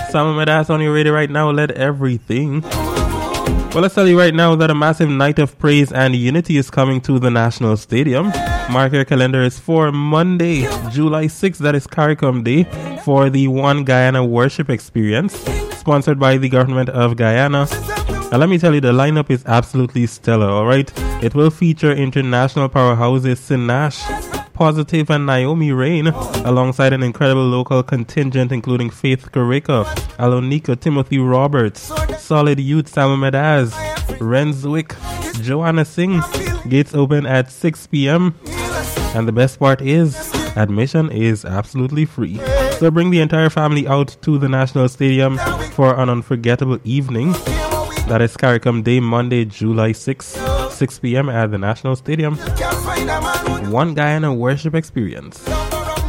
Sam Medas on your radio right now. Let everything. Well, let's tell you right now that a massive night of praise and unity is coming to the National Stadium. Mark your calendars for Monday, July 6th, that is CARICOM Day, for the One Guyana Worship Experience, sponsored by the Government of Guyana. And let me tell you, the lineup is absolutely stellar, alright? It will feature international powerhouses Sinash, Positive, and Naomi Rain, alongside an incredible local contingent including Faith Karika, Alonika, Timothy Roberts, Solid Youth, Sam Medaz, Renzwick, Joanna Singh. Gates open at 6 p.m. And the best part is, admission is absolutely free. So bring the entire family out to the National Stadium for an unforgettable evening. That is CARICOM Day, Monday, July 6th, 6 p.m. at the National Stadium. One Guyana Worship Experience.